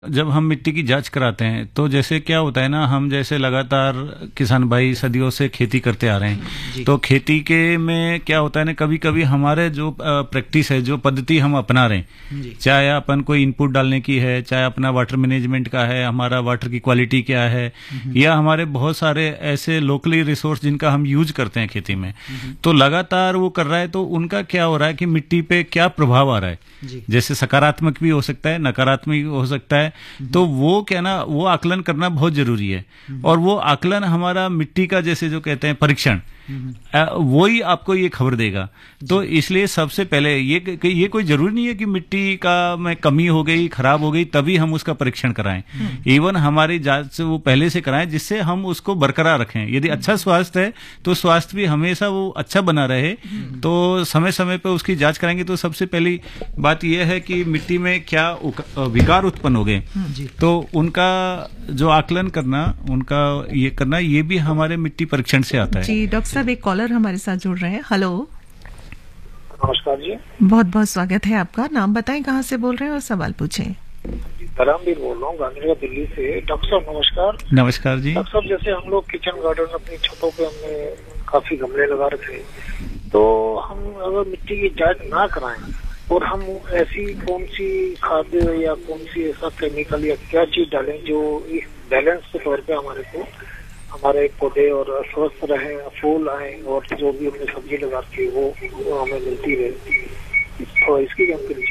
जब हम मिट्टी की जांच कराते हैं तो जैसे क्या होता है ना, हम जैसे लगातार किसान भाई सदियों से खेती करते आ रहे हैं, तो खेती के में क्या होता है ना, कभी कभी हमारे जो प्रैक्टिस है, जो पद्धति हम अपना रहे हैं, चाहे अपन कोई इनपुट डालने की है, चाहे अपना वाटर मैनेजमेंट का है, हमारा वाटर की क्वालिटी क्या है, या हमारे बहुत सारे ऐसे लोकली रिसोर्स जिनका हम यूज करते हैं खेती में, तो लगातार वो कर रहा है, तो उनका क्या हो रहा है कि मिट्टी पे क्या प्रभाव आ रहा है, जैसे सकारात्मक भी हो सकता है, नकारात्मक भी हो सकता है। तो वो क्या ना, वो आकलन करना बहुत जरूरी है। और वो आकलन हमारा मिट्टी का, जैसे जो कहते हैं परीक्षण, वो ही आपको ये खबर देगा। तो इसलिए सबसे पहले ये कोई जरूरी नहीं है कि मिट्टी का में कमी हो गई, खराब हो गई, तभी हम उसका परीक्षण कराएं। इवन हमारी जांच से वो पहले से कराएं, जिससे हम उसको बरकरार रखें। यदि अच्छा स्वास्थ्य है तो स्वास्थ्य भी हमेशा वो अच्छा बना रहे, तो समय समय पर उसकी जांच कराएंगे। तो सबसे पहली बात यह है कि मिट्टी में क्या विकार उत्पन्न हो गए, तो उनका जो आकलन करना, उनका ये करना, ये भी हमारे मिट्टी परीक्षण से आता है। जी डॉक्टर साहब, एक कॉलर हमारे साथ जुड़ रहे हैं। हेलो, नमस्कार जी। बहुत बहुत स्वागत है आपका। नाम बताएं, कहाँ से बोल रहे हैं और सवाल पूछें। धर्मवीर बोल रहा हूँ, गांधीनगर दिल्ली से। डॉक्टर साहब नमस्कार। नमस्कार जी। डॉक्टर साहब, जैसे हम लोग किचन गार्डन अपनी छतों पे हमने काफी गमले लगा रखे, तो हम अगर मिट्टी की जांच ना कराएं और हम ऐसी कौन सी खाद या कौन सी ऐसा केमिकल या क्या चीज डालें जो इस बैलेंस के तौर पे हमारे पौधे और स्वस्थ रहे, फूल आए, और जो भी हमने सब्जी लगाती है वो हमें मिलती रहे, तो इसकी जानकारी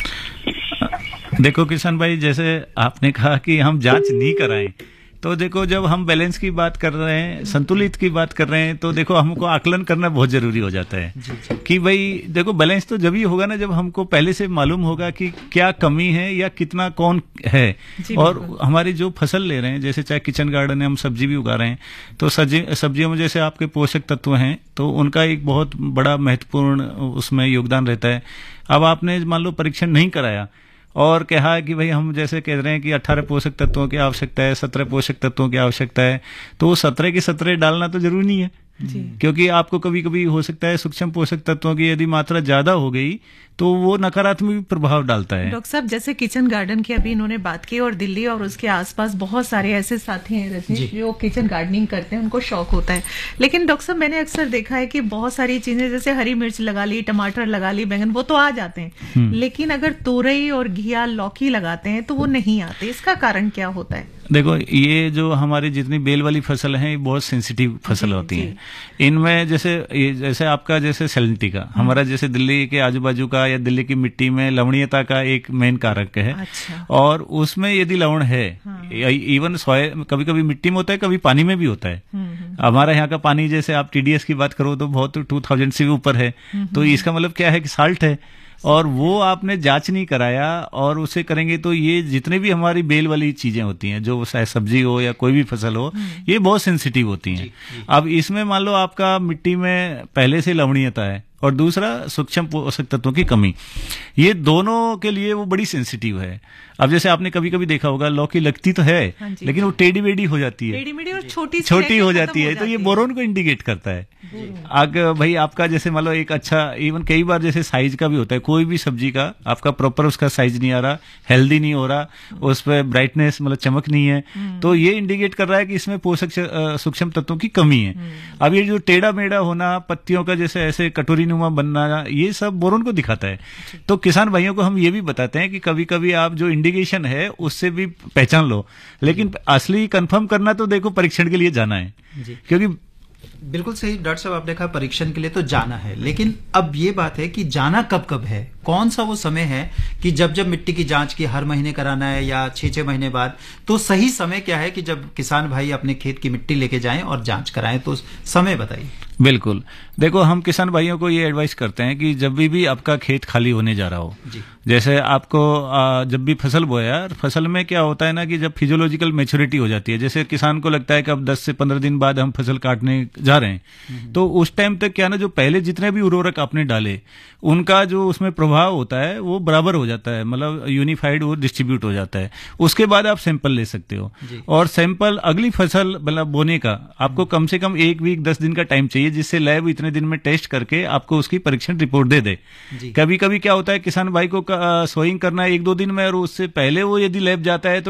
चाहिए। देखो किशन भाई, जैसे आपने कहा कि हम जांच नहीं कराएं, तो देखो जब हम बैलेंस की बात कर रहे हैं, संतुलित की बात कर रहे हैं, तो देखो हमको आकलन करना बहुत जरूरी हो जाता है। कि भाई देखो, बैलेंस तो जब ही होगा ना, जब हमको पहले से मालूम होगा कि क्या कमी है या कितना कौन है। और हमारी जो फसल ले रहे हैं, जैसे चाहे किचन गार्डन है, हम सब्जी भी उगा रहे हैं, तो सब्जियों में जैसे आपके पोषक तत्व हैं, तो उनका एक बहुत बड़ा महत्वपूर्ण उसमें योगदान रहता है। अब आपने मान लो परीक्षण नहीं कराया और कहा है कि भाई हम जैसे कह रहे हैं कि 18 पोषक तत्वों की आवश्यकता है, 17 पोषक तत्वों की आवश्यकता है, तो वो 17 के 17 डालना तो जरूरी नहीं है। क्योंकि आपको कभी कभी हो सकता है सूक्ष्म पोषक तत्वों की यदि मात्रा ज्यादा हो गई तो वो नकारात्मक प्रभाव डालता है। डॉक्टर साहब, जैसे किचन गार्डन की अभी इन्होंने बात की, और दिल्ली और उसके आसपास बहुत सारे ऐसे साथी हैं रजनीश जो किचन गार्डनिंग करते हैं, उनको शौक होता है। लेकिन डॉक्टर साहब, मैंने अक्सर देखा है कि बहुत सारी चीजें, जैसे हरी मिर्च लगा ली, टमाटर लगा ली, बैंगन, वो तो आ जाते हैं, लेकिन अगर तोरई और घिया, लौकी लगाते हैं तो वो नहीं आते। इसका कारण क्या होता है? देखो, ये जो हमारी जितनी बेल वाली फसल है, ये बहुत सेंसिटिव फसल होती है। इनमें जैसे आपका जैसे सैलिनिटी का, हमारा जैसे दिल्ली के आजू बाजू का या दिल्ली की मिट्टी में लवणीयता का एक मेन कारक है। अच्छा। और उसमें यदि लवण है, इवन सॉइल, कभी कभी मिट्टी में होता है, कभी पानी में भी होता है। हमारा यहाँ का पानी, जैसे आप टीडीएस की बात करो तो बहुत 2000 से भी ऊपर है, तो इसका मतलब क्या है कि साल्ट है, और वो आपने जांच नहीं कराया और उसे करेंगे तो ये जितने भी हमारी बेल वाली चीजें होती हैं, जो चाहे सब्जी हो या कोई भी फसल हो, ये बहुत सेंसिटिव होती हैं। अब इसमें मान लो आपका मिट्टी में पहले से लवणीयता है और दूसरा सूक्ष्म पोषक तत्वों की कमी, ये दोनों के लिए वो बड़ी सेंसिटिव है। अब जैसे आपने कभी कभी देखा होगा, लौकी लगती तो है लेकिन वो टेढ़ी बेढ़ी हो जाती है, और छोटी हो जाती है, तो ये बोरोन को इंडिकेट करता है। अगर भाई आपका जैसे मान लो एक अच्छा, इवन कई बार जैसे साइज का भी होता है, कोई भी सब्जी का आपका प्रॉपर उसका साइज नहीं आ रहा, हेल्दी नहीं हो रहा, उस पर ब्राइटनेस मतलब चमक नहीं है, तो ये इंडिकेट कर रहा है कि इसमें पोषक सूक्ष्म तत्वों की कमी है। अब ये जो टेढ़ा मेढ़ा होना, पत्तियों का जैसे ऐसे कटोरी नुमा बनना, ये सब बोरोन को दिखाता है। तो किसान भाइयों को हम ये भी बताते हैं कि कभी कभी आप जो इंडिकेशन है उससे भी पहचान लो, लेकिन असली कंफर्म करना तो देखो परीक्षण के लिए जाना है। क्योंकि बिल्कुल सही डॉक्टर साहब, आपने कहा परीक्षण के लिए तो जाना है, लेकिन अब ये बात है कि जाना कब कब है, कौन सा वो समय है कि जब मिट्टी की जांच की हर महीने कराना है या 6-6 महीने बाद, तो सही समय क्या है कि जब किसान भाई अपने खेत की मिट्टी लेके जाएं और जांच कराएं, तो समय बताइए। बिल्कुल, देखो हम किसान भाइयों को ये एडवाइस करते हैं कि जब भी आपका खेत खाली होने जा रहा हो, जैसे आपको जब भी फसल बोया, फसल में क्या होता है ना कि जब फिजियोलॉजिकल मैच्योरिटी हो जाती है, जैसे किसान को लगता है कि अब 10 से 15 दिन बाद हम फसल काटने जा रहे हैं, तो उस टाइम तक क्या ना, जो पहले जितने भी उर्वरक आपने डाले उनका जो उसमें प्रभाव होता है वो बराबर हो जाता है, मतलब यूनिफाइड वो डिस्ट्रीब्यूट हो जाता है। उसके बाद आप सैंपल ले सकते हो, और सैंपल अगली फसल मतलब बोने का आपको कम से कम 1 वीक 10 दिन का टाइम चाहिए, चाहिए जिससे लैब इतने दिन में टेस्ट करके आपको उसकी परीक्षण रिपोर्ट दे दे। कभी कभी क्या होता है किसान भाई को सोइंग करना है 1-2 दिन में, और उससे पहले वो यदि लैब जाता है तो